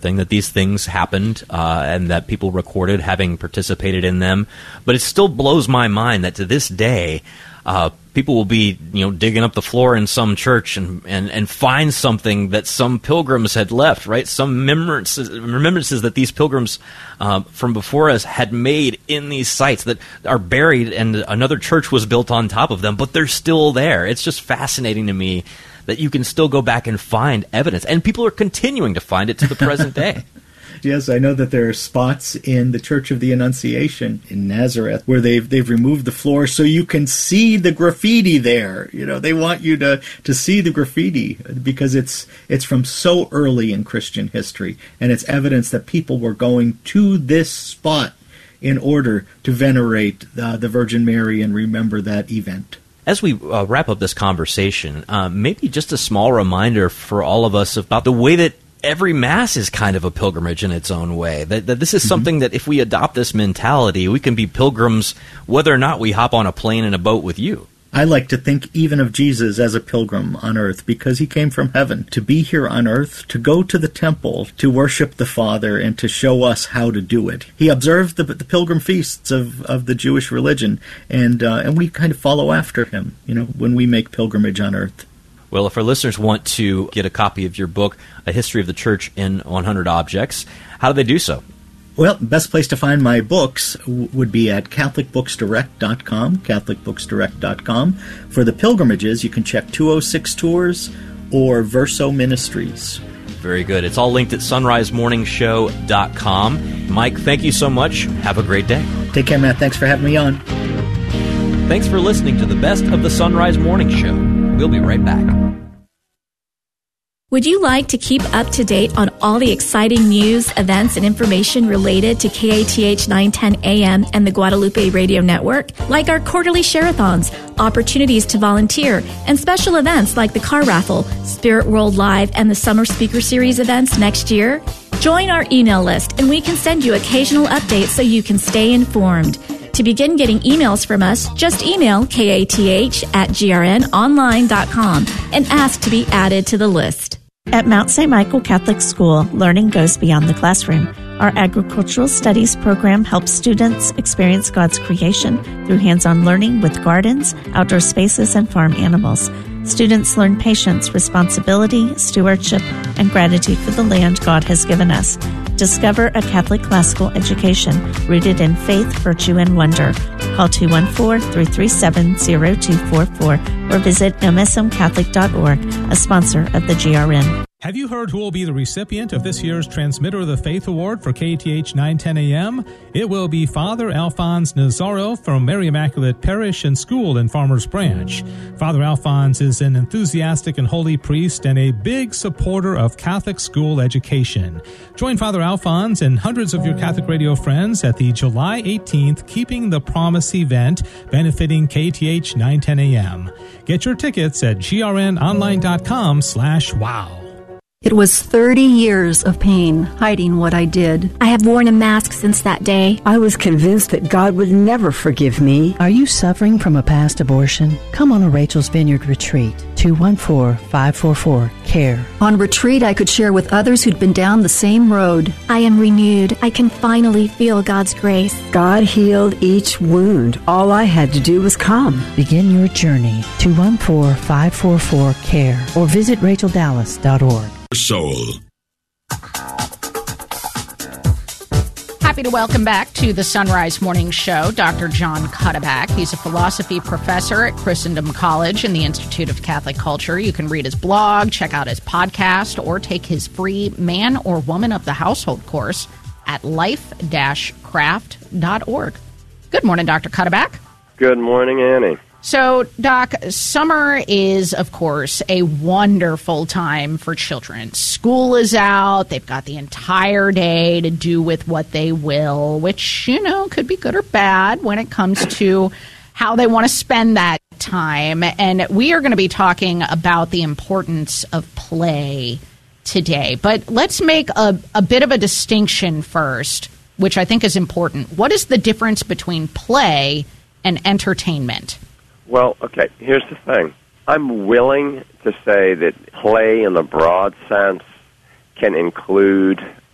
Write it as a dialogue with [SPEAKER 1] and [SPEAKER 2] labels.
[SPEAKER 1] thing, that these things happened and that people recorded having participated in them. But it still blows my mind that to this day, people will be, digging up the floor in some church and find something that some pilgrims had left, right? Some remembrances that these pilgrims from before us had made in these sites that are buried, and another church was built on top of them, but they're still there. It's just fascinating to me that you can still go back and find evidence, and people are continuing to find it to the present day.
[SPEAKER 2] Yes, I know that there are spots in the Church of the Annunciation in Nazareth where they've removed the floor so you can see the graffiti there. They want you to see the graffiti because it's from so early in Christian history, and it's evidence that people were going to this spot in order to venerate the Virgin Mary and remember that event.
[SPEAKER 1] As we wrap up this conversation, maybe just a small reminder for all of us about the way that every Mass is kind of a pilgrimage in its own way. That this is something that if we adopt this mentality, we can be pilgrims whether or not we hop on a plane and a boat with you.
[SPEAKER 2] I like to think even of Jesus as a pilgrim on earth because he came from heaven to be here on earth, to go to the temple, to worship the Father, and to show us how to do it. He observed the pilgrim feasts of the Jewish religion, and we kind of follow after him, when we make pilgrimage on earth.
[SPEAKER 1] Well, if our listeners want to get a copy of your book, A History of the Church in 100 Objects, how do they do so?
[SPEAKER 2] Well, the best place to find my books would be at CatholicBooksDirect.com, CatholicBooksDirect.com. For the pilgrimages, you can check 206 Tours or Verso Ministries.
[SPEAKER 1] Very good. It's all linked at sunrisemorningshow.com. Mike, thank you so much. Have a great day.
[SPEAKER 2] Take care, Matt. Thanks for having me on.
[SPEAKER 1] Thanks for listening to the best of the Sunrise Morning Show. We'll be right back.
[SPEAKER 3] Would you like to keep up to date on all the exciting news, events, and information related to KATH 910 AM and the Guadalupe Radio Network? Like our quarterly share-a-thons, opportunities to volunteer, and special events like the car raffle, Spirit World Live, and the Summer Speaker Series events next year? Join our email list, and we can send you occasional updates so you can stay informed. To begin getting emails from us, just email kath@grnonline.com and ask to be added to the list.
[SPEAKER 4] At Mount St. Michael Catholic School, learning goes beyond the classroom. Our agricultural studies program helps students experience God's creation through hands-on learning with gardens, outdoor spaces, and farm animals. Students learn patience, responsibility, stewardship, and gratitude for the land God has given us. Discover a Catholic classical education rooted in faith, virtue, and wonder. Call 214-337-0244 or visit msmcatholic.org, a sponsor of the GRN.
[SPEAKER 5] Have you heard who will be the recipient of this year's Transmitter of the Faith Award for KATH 910 AM? It will be Father Alphonse Nazaro from Mary Immaculate Parish and School in Farmers Branch. Father Alphonse is an enthusiastic and holy priest and a big supporter of Catholic school education. Join Father Alphonse and hundreds of your Catholic radio friends at the July 18th Keeping the Promise event benefiting KATH 910 AM. Get your tickets at grnonline.com/wow.
[SPEAKER 6] It was 30 years of pain, hiding what I did.
[SPEAKER 3] I have worn a mask since that day.
[SPEAKER 7] I was convinced that God would never forgive me.
[SPEAKER 8] Are you suffering from a past abortion? Come on a Rachel's Vineyard retreat. 214-544-CARE.
[SPEAKER 6] On retreat, I could share with others who'd been down the same road.
[SPEAKER 3] I am renewed. I can finally feel God's grace.
[SPEAKER 7] God healed each wound. All I had to do was come.
[SPEAKER 8] Begin your journey. 214-544-CARE or visit racheldallas.org.
[SPEAKER 9] Soul.
[SPEAKER 10] Happy to welcome back to the Sunrise Morning Show Dr. John Cuddeback. He's a philosophy professor at Christendom College and the Institute of Catholic Culture. You can read his blog, check out his podcast, or take his free Man or Woman of the Household course at life-craft.org. Good morning, Dr. Cuddeback.
[SPEAKER 11] Good morning, Annie.
[SPEAKER 10] So, Doc, summer is, of course, a wonderful time for children. School is out. They've got the entire day to do with what they will, which, could be good or bad when it comes to how they want to spend that time. And we are going to be talking about the importance of play today. But let's make a bit of a distinction first, which I think is important. What is the difference between play and entertainment?
[SPEAKER 11] Well, okay, here's the thing. I'm willing to say that play in the broad sense can include